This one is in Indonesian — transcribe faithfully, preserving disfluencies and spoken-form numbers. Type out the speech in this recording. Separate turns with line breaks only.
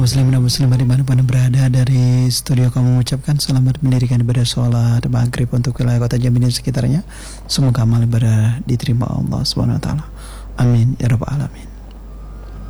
kaum muslimin dan muslimat dimanapun berada, dari studio kami mengucapkan selamat mendirikan ibadah sholat maghrib untuk wilayah kota Jambi dan sekitarnya. Semoga amal ibadah diterima Allah subhanahu wa taala. Amin ya rabbal alamin.